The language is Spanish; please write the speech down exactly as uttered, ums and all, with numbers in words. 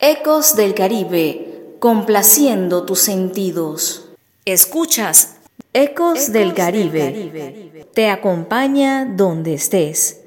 Ecos del Caribe, complaciendo tus sentidos. Escuchas Ecos del Caribe, te acompaña donde estés.